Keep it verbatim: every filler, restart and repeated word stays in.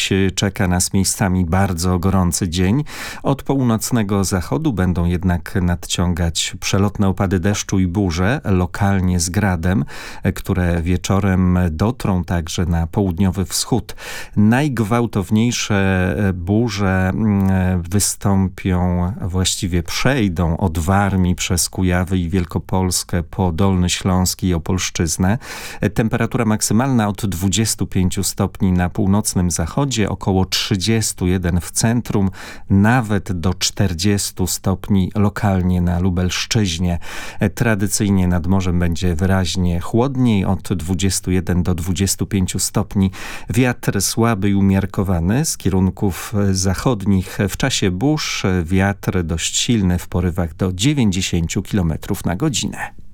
Dziś czeka nas miejscami bardzo gorący dzień. Od północnego zachodu będą jednak nadciągać przelotne opady deszczu i burze, lokalnie z gradem, które wieczorem dotrą także na południowy wschód. Najgwałtowniejsze burze wystąpią, właściwie przejdą od Warmii przez Kujawy i Wielkopolskę po Dolny Śląsk i Opolszczyznę. Temperatura maksymalna od dwudziestu pięciu stopni na północnym zachodzie, około trzydziestu jeden w centrum, nawet do czterdziestu stopni lokalnie na Lubelszczyźnie. Tradycyjnie nad morzem będzie wyraźnie chłodniej, od dwudziestu jeden do dwudziestu pięciu stopni. Wiatr słaby i umiarkowany z kierunków zachodnich. W czasie burz wiatr dość silny w porywach do dziewięćdziesięciu kilometrów na godzinę.